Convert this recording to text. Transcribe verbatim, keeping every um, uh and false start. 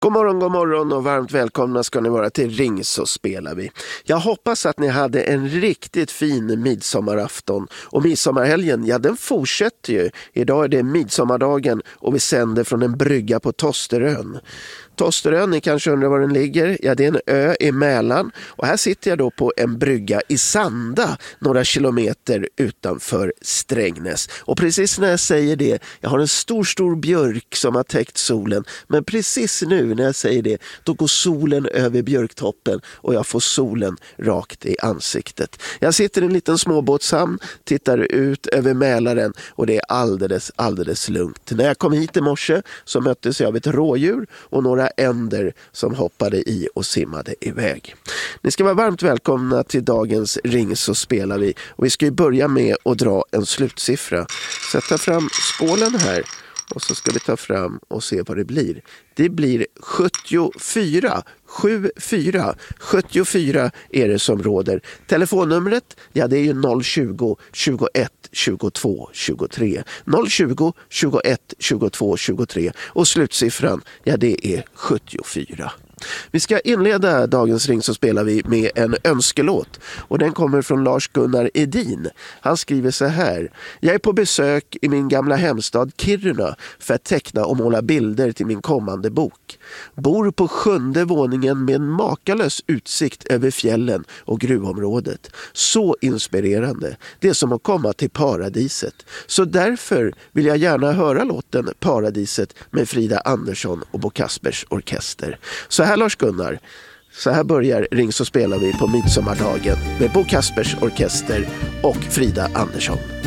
God morgon, god morgon och varmt välkomna ska ni vara till Ring så spelar vi. Jag hoppas att ni hade en riktigt fin midsommarafton. Och midsommarhelgen, ja den fortsätter ju. Idag är det midsommardagen och vi sänder från en brygga på Tosterön. Tosterön, ni kanske undrar var den ligger. Ja, det är en ö i Mälaren. Och här sitter jag då på en brygga i Sanda, några kilometer utanför Strängnäs. Och precis när jag säger det, jag har en stor, stor björk som har täckt solen. Men precis nu när jag säger det, då går solen över björktoppen och jag får solen rakt i ansiktet. Jag sitter i en liten småbåtshamn, tittar ut över Mälaren och det är alldeles, alldeles lugnt. När jag kom hit i morse så möttes jag av ett rådjur och några änder som hoppade i och simmade iväg. Ni ska vara varmt välkomna till dagens Ring så spelar vi. Och vi ska ju börja med att dra en slutsiffra. Sätta fram skålen här och så ska vi ta fram och se vad det blir. Det blir sjuttiofyra. sjuttiofyra. sjuttiofyra är det som råder. Telefonnumret, ja det är ju noll tjugo, tjugoett, tjugotvå, tjugotre. noll tjugo, tjugoett, tjugotvå, tjugotre. Och slutsiffran, ja det är sjuttiofyra. Vi ska inleda dagens Ring så spelar vi med en önskelåt och den kommer från Lars-Gunnar Edin. Han skriver så här: jag är på besök i min gamla hemstad Kiruna för att teckna och måla bilder till min kommande bok. Bor på sjunde våningen med en makalös utsikt över fjällen och gruvområdet. Så inspirerande. Det är som att komma till paradiset. Så därför vill jag gärna höra låten Paradiset med Frida Andersson och Bo Kaspers orkester. Så här Lars-Gunnar, så här börjar Ring så spelar vi på midsommardagen med Bo Kaspers orkester och Frida Andersson.